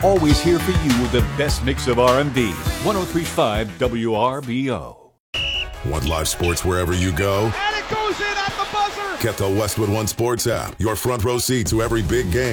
always here for you with the best mix of R&B. 103.5 WRBO. Want live sports wherever you go? And it goes in at the buzzer! Get the Westwood One Sports app. Your front row seat to every big game.